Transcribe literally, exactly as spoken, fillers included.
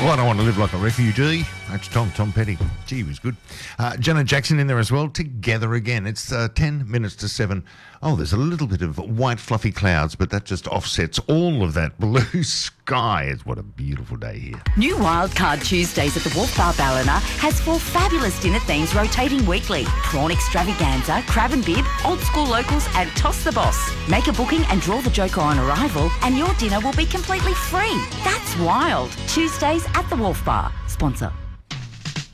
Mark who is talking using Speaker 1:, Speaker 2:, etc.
Speaker 1: Well, I don't want to live like a refugee. That's Tom, Tom Petty. Gee, he was good. Uh, Janet Jackson in there as well. Together again. It's uh, ten minutes to seven. Oh, there's a little bit of white fluffy clouds, but that just offsets all of that blue sky. It's what a beautiful day here.
Speaker 2: New Wildcard Tuesdays at the Wharf Bar Ballina has four fabulous dinner themes rotating weekly. Prawn extravaganza, crab and bib, old school locals and toss the boss. Make a booking and draw the joker on arrival and your dinner will be completely free. That's wild. Tuesdays at the Wharf Bar. Sponsor.